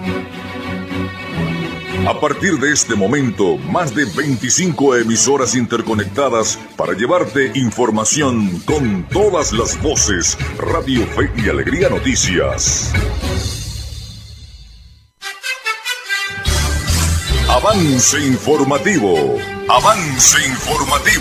A partir de este momento, más de 25 emisoras interconectadas para llevarte información con todas las voces. Radio Fe y Alegría Noticias. Avance informativo. Avance informativo.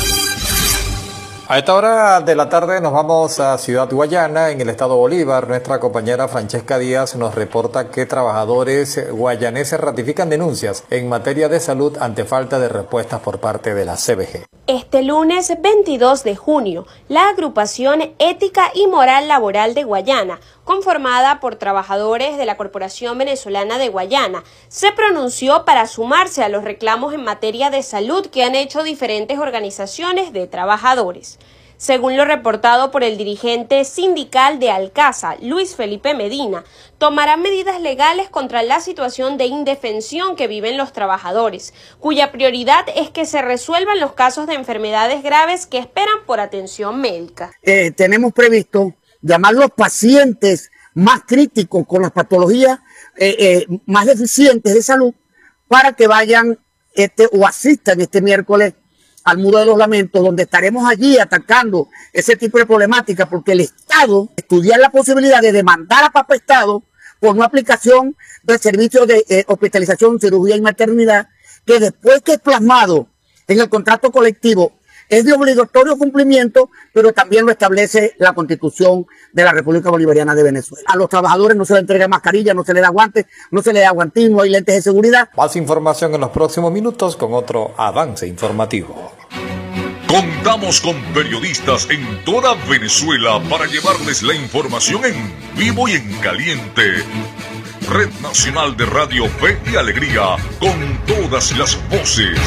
A esta hora de la tarde nos vamos a Ciudad Guayana, en el estado Bolívar. Nuestra compañera Francesca Díaz nos reporta que trabajadores guayaneses ratifican denuncias en materia de salud ante falta de respuestas por parte de la CBG. Este lunes 22 de junio, la agrupación Ética y Moral Laboral de Guayana, conformada por trabajadores de la Corporación Venezolana de Guayana, se pronunció para sumarse a los reclamos en materia de salud que han hecho diferentes organizaciones de trabajadores. Según lo reportado por el dirigente sindical de Alcaza, Luis Felipe Medina, tomarán medidas legales contra la situación de indefensión que viven los trabajadores, cuya prioridad es que se resuelvan los casos de enfermedades graves que esperan por atención médica. Tenemos previsto llamar a los pacientes más críticos con las patologías más deficientes de salud para que vayan o asistan este miércoles al Muro de los Lamentos, donde estaremos allí atacando ese tipo de problemática, porque el Estado estudia la posibilidad de demandar a Papa Estado por no aplicación del servicio de hospitalización, cirugía y maternidad, que después que es plasmado en el contrato colectivo es de obligatorio cumplimiento, pero también lo establece la Constitución de la República Bolivariana de Venezuela. A los trabajadores no se les entrega mascarilla, no se les da guantes, no se les da guantín, no hay lentes de seguridad. Más información en los próximos minutos con otro avance informativo. Contamos con periodistas en toda Venezuela para llevarles la información en vivo y en caliente. Red Nacional de Radio Fe y Alegría, con todas las voces.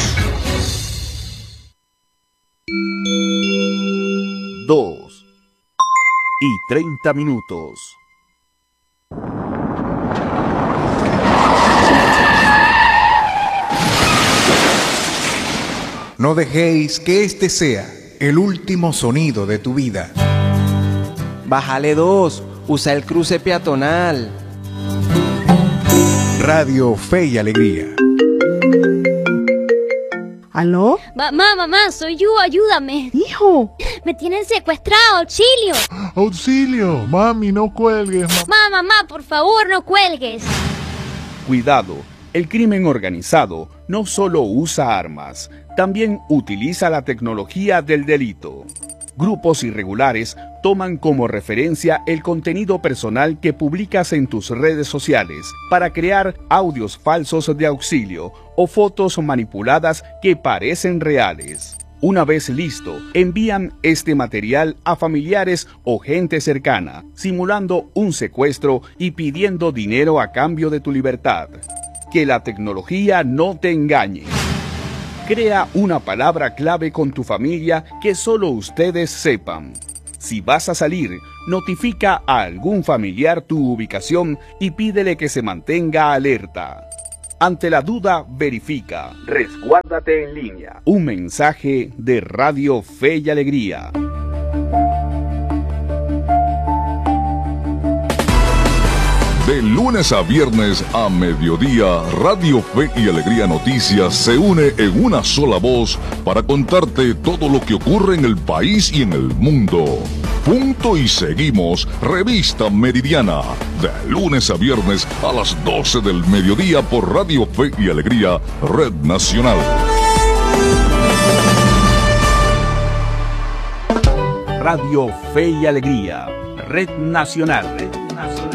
2:30 minutos. No dejéis que este sea el último sonido de tu vida. Bájale 2, usa el cruce peatonal. Radio Fe y Alegría. ¿Aló? Mamá, soy yo, ayúdame. Hijo. Me tienen secuestrado, auxilio. Auxilio, mami, no cuelgues. Mamá, por favor, no cuelgues. Cuidado, el crimen organizado no solo usa armas, también utiliza la tecnología del delito. Grupos irregulares toman como referencia el contenido personal que publicas en tus redes sociales para crear audios falsos de auxilio o fotos manipuladas que parecen reales. Una vez listo, envían este material a familiares o gente cercana, simulando un secuestro y pidiendo dinero a cambio de tu libertad. Que la tecnología no te engañe. Crea una palabra clave con tu familia que solo ustedes sepan. Si vas a salir, notifica a algún familiar tu ubicación y pídele que se mantenga alerta. Ante la duda, verifica. Resguárdate en línea. Un mensaje de Radio Fe y Alegría. De lunes a viernes a mediodía, Radio Fe y Alegría Noticias se une en una sola voz para contarte todo lo que ocurre en el país y en el mundo. Punto y seguimos, Revista Meridiana, de lunes a viernes a las 12 del mediodía por Radio Fe y Alegría, Red Nacional. Radio Fe y Alegría, Red Nacional.